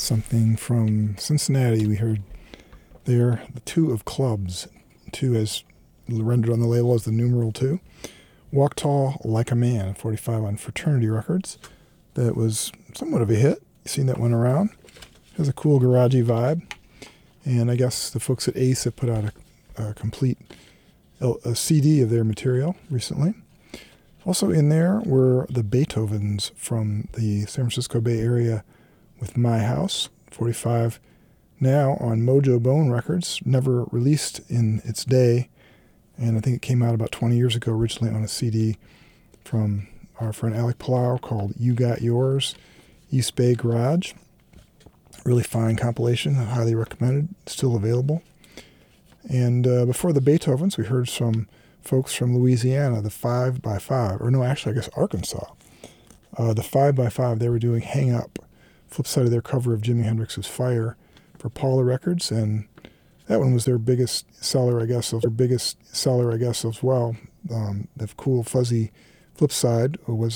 something from Cincinnati. We heard there the Two of Clubs, 2 as rendered on the label as the numeral 2. Walk Tall Like a Man, 45 on Fraternity Records. That was somewhat of a hit. You seen that one around? Has a cool garagey vibe. And I guess the folks at Ace have put out a complete a CD of their material recently. Also in there were the Beethovens from the San Francisco Bay Area with My House, 45 now on Mojo Bone Records, never released in its day. And I think it came out about 20 years ago, originally on a CD from our friend Alec Palau called You Got Yours, East Bay Garage. Really fine compilation, highly recommended, still available. And before the Beethovens, we heard some folks from Louisiana, the 5x5, or no, actually I guess Arkansas. The 5x5, they were doing Hang Up, flip side of their cover of Jimi Hendrix's Fire for Paula Records, and that one was their biggest seller, I guess, as well. The cool, fuzzy flip side was